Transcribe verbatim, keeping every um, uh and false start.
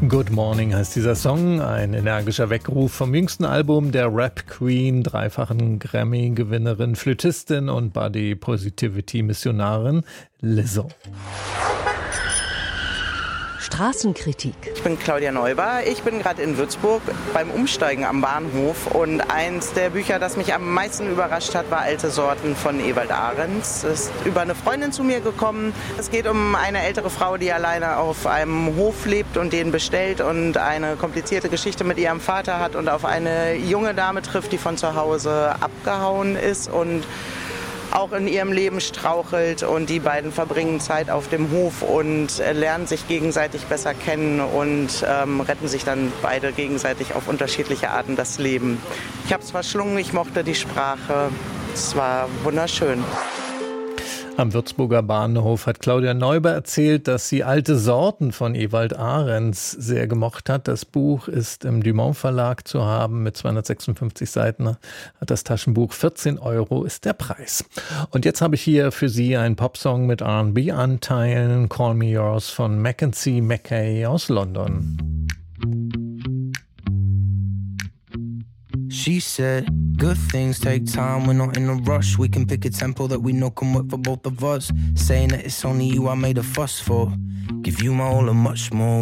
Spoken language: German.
Good Morning heißt dieser Song, ein energischer Weckruf vom jüngsten Album der Rap Queen, dreifachen Grammy-Gewinnerin, Flötistin und Body Positivity-Missionarin Lizzo. Straßenkritik. Ich bin Claudia Neuber. Ich bin gerade in Würzburg beim Umsteigen am Bahnhof und eins der Bücher, das mich am meisten überrascht hat, war Alte Sorten von Ewald Ahrens. Es ist über eine Freundin zu mir gekommen. Es geht um eine ältere Frau, die alleine auf einem Hof lebt und den bestellt und eine komplizierte Geschichte mit ihrem Vater hat und auf eine junge Dame trifft, die von zu Hause abgehauen ist und auch in ihrem Leben strauchelt, und die beiden verbringen Zeit auf dem Hof und lernen sich gegenseitig besser kennen und ähm, retten sich dann beide gegenseitig auf unterschiedliche Arten das Leben. Ich habe es verschlungen, ich mochte die Sprache, es war wunderschön. Am Würzburger Bahnhof hat Claudia Neuber erzählt, dass sie Alte Sorten von Ewald Ahrens sehr gemocht hat. Das Buch ist im Dumont Verlag zu haben mit zweihundertsechsundfünfzig Seiten. Hat das Taschenbuch vierzehn Euro ist der Preis. Und jetzt habe ich hier für Sie einen Popsong mit R and B-Anteilen. Call Me Yours von Mackenzie Mackay aus London. She said, good things take time, we're not in a rush. We can pick a tempo that we know can work for both of us. Saying that it's only you I made a fuss for. Give you my all and much more.